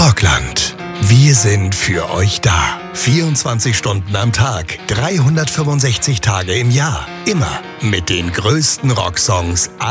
Rockland. Wir sind für euch da. 24 Stunden am Tag, 365 Tage im Jahr. Immer mit den größten Rocksongs